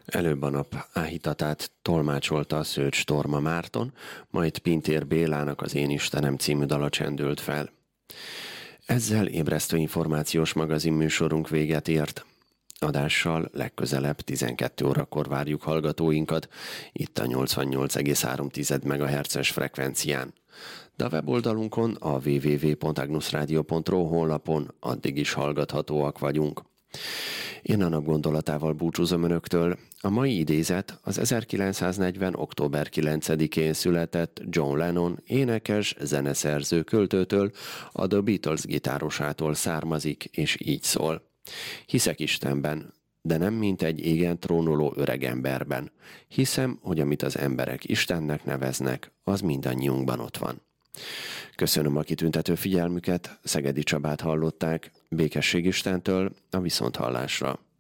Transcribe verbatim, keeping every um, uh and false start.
Előbb a nap áhítatát tolmácsolta a Szőcs Torma Márton, majd Pintér Bélának az Én Istenem című dala csendült fel. Ezzel ébresztő információs magazin műsorunk véget ért. Adással legközelebb tizenkét órakor várjuk hallgatóinkat, itt a nyolcvannyolc egész három megahertzes frekvencián. De a weboldalunkon, a double-u double-u double-u pont agnusradio pont ro honlapon addig is hallgathatóak vagyunk. Én a nap gondolatával búcsúzom önöktől. A mai idézet az ezerkilencszáznegyven. október kilencedikén született John Lennon énekes, zeneszerző költőtől, a The Beatles gitárosától származik, és így szól. Hiszek Istenben, de nem mint egy égen trónoló öregemberben. Hiszem, hogy amit az emberek Istennek neveznek, az mindannyiunkban ott van. Köszönöm a kitüntető figyelmüket, Szegedi Csabát hallották, békesség Istentől, a viszonthallásra.